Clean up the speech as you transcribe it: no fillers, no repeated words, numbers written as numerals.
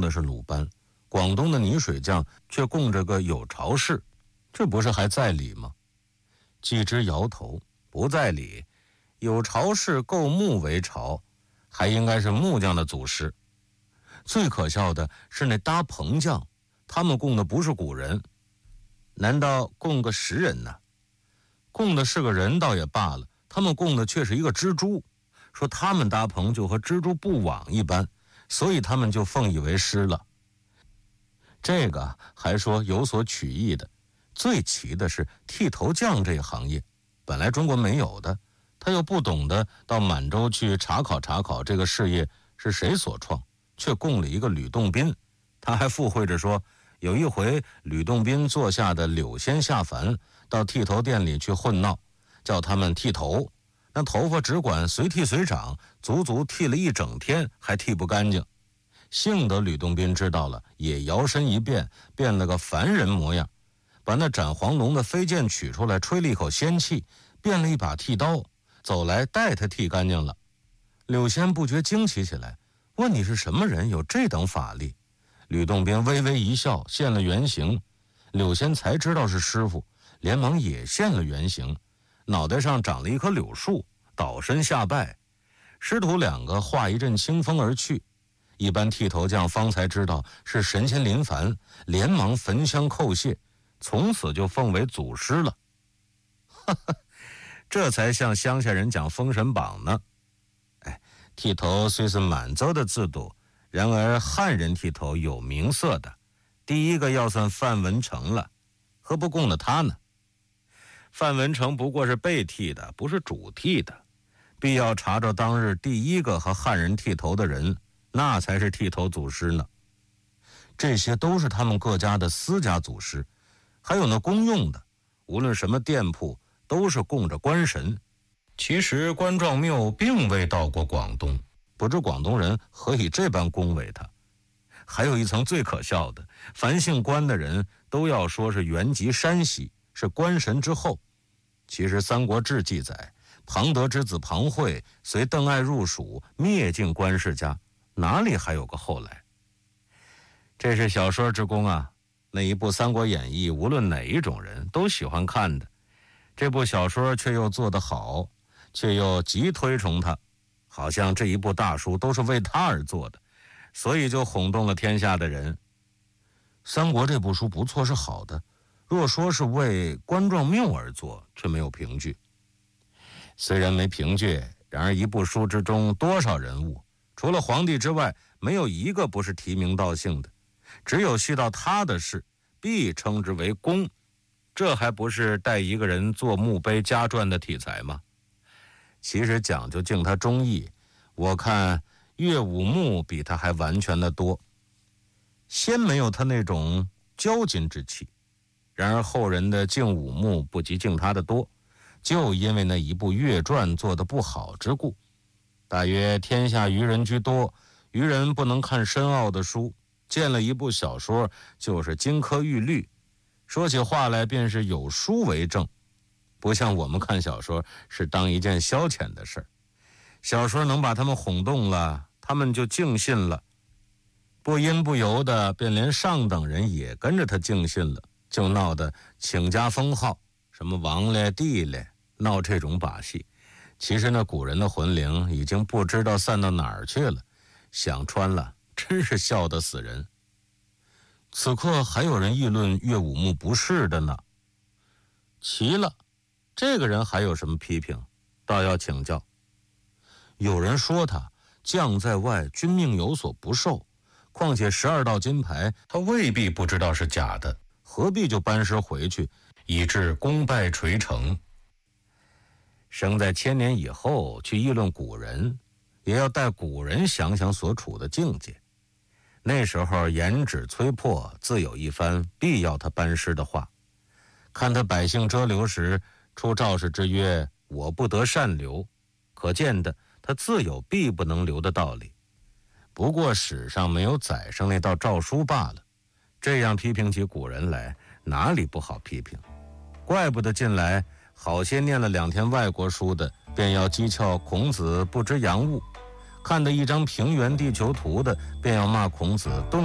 的是鲁班，广东的泥水匠却供着个有巢氏，这不是还在理吗？季之摇头，不在理。有巢氏构木为巢，还应该是木匠的祖师。最可笑的是那搭棚匠，他们供的不是古人，难道供个石人呢？供的是个人倒也罢了，他们供的却是一个蜘蛛，说他们搭棚就和蜘蛛布网一般，所以他们就奉以为师了。这个还说有所取义的。最奇的是剃头匠这一行业，本来中国没有的，他又不懂得到满洲去查考查考这个事业是谁所创，却供了一个吕洞宾。他还附会着说，有一回吕洞宾座下的柳仙下凡到剃头店里去混闹，叫他们剃头，那头发只管随剃随长，足足剃了一整天还剃不干净。幸得吕洞宾知道了，也摇身一变，变了个凡人模样，把那斩黄龙的飞剑取出来，吹了一口仙气，变了一把剃刀，走来带他剃干净了。柳仙不觉惊奇起来，问你是什么人，有这等法力？吕洞宾微微一笑，现了原形。柳仙才知道是师傅，连忙也现了原形，脑袋上长了一棵柳树，倒身下拜。师徒两个化一阵清风而去。一般剃头匠方才知道是神仙临凡，连忙焚香叩谢，从此就奉为祖师了。这才向乡下人讲封神榜呢。剃头虽是满洲的制度，然而汉人剃头有名色的，第一个要算范文成了，何不供了他呢？范文成不过是被剃的，不是主剃的，必要查着当日第一个和汉人剃头的人，那才是剃头祖师呢。这些都是他们各家的私家祖师，还有那公用的，无论什么店铺都是供着官神。其实关壮缪并未到过广东，不知广东人何以这般恭维他。还有一层最可笑的，凡姓关的人都要说是原籍山西，是关神之后。其实《三国志》记载，庞德之子庞会随邓艾入蜀，灭尽关世家，哪里还有个后来？这是小说之功啊！那一部《三国演义》，无论哪一种人都喜欢看的。这部小说却又做得好，却又极推崇他，好像这一部大书都是为他而做的，所以就轰动了天下的人。三国这部书不错，是好的，若说是为关壮缪而做，却没有凭据。虽然没凭据，然而一部书之中多少人物，除了皇帝之外，没有一个不是提名道姓的，只有续到他的事，必称之为功。这还不是带一个人做墓碑加传的题材吗？其实讲究敬他忠义，我看岳武穆比他还完全的多。先没有他那种骄矜之气，然而后人的敬武穆不及敬他的多，就因为那一部岳传做得不好之故。大约天下愚人居多，愚人不能看深奥的书，见了一部小说就是金科玉律，说起话来便是有书为证，不像我们看小说是当一件消遣的事儿。小说能把他们哄动了，他们就敬信了，不因不由的便连上等人也跟着他敬信了，就闹得倾家封号，什么王嘞帝嘞，闹这种把戏。其实那古人的魂灵已经不知道散到哪儿去了，想穿了，真是笑得死人。此刻还有人议论岳武穆不是的呢。奇了，这个人还有什么批评？倒要请教。有人说他将在外，君命有所不受，况且12道金牌他未必不知道是假的，何必就班师回去，以致功败垂成？生在1000年以后去议论古人，也要带古人想想所处的境界。那时候严旨催迫，自有一番必要他班师的话。看他百姓遮留时出诏示之曰，我不得善留，可见的他自有必不能留的道理。不过史上没有载上那道诏书罢了。这样批评起古人来，哪里不好批评？怪不得近来好些念了2天外国书的，便要讥诮孔子不知洋务；看得一张平原地球图的，便要骂孔子动